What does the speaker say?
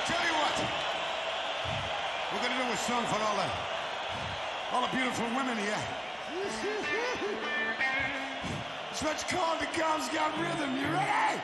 Tell you what, we're gonna do a song for all the beautiful women here. It's what's called the Girls Got Rhythm. You ready?